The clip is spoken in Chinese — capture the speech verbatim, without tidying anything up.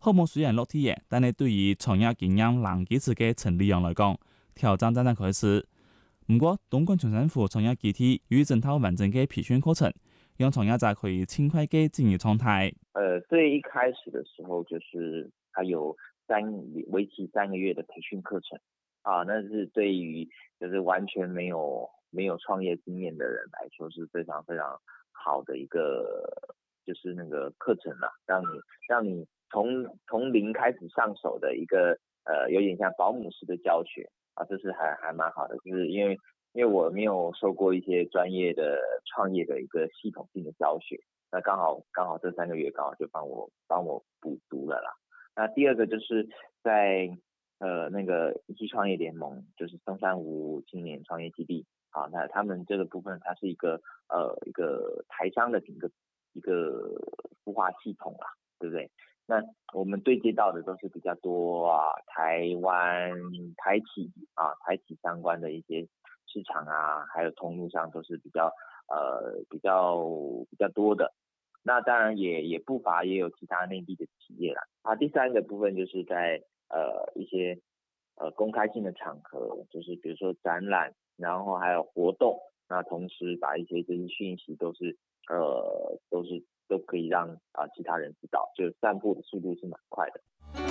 項目雖然落地嘅，但係對於創業經驗難基礎嘅陳立陽來講，挑戰真正開始。不過，東莞縣政府創業基地有一整套完整嘅培訓課程，讓創業者可以盡快嘅進入狀態。 呃，最一開始的時候，就是還有三為期三個月的培訓課程啊，那是對於就是完全沒有沒有創業經驗的人來說是非常非常好的一個就是那個課程啦，讓你讓你從從零開始上手的一個呃有點像保姆式的教學啊，這是還還蠻好的，就是因為因為我沒有受過一些專業的創業的一個系統性的教學。那剛好剛好這三個月剛好就幫我幫我補足了啦。那第二個就是在呃那個一期創業聯盟，就是松山湖青年創業基地啊，那他們這個部分它是一個呃一個台商的一個一個孵化系統啦，對不對？那我們對接到的都是比較多啊，台灣台企啊台企相關的一些市場啊，還有通路上都是比較呃比較比較多的。那當然也也不乏也有其他內地的企業啦。啊，第三個部分就是在呃一些呃公開性的場合，就是比如說展覽，然後還有活動，那同時把一些這些訊息都是呃都是都可以讓啊、呃、其他人知道，就散布的速度是蠻快的。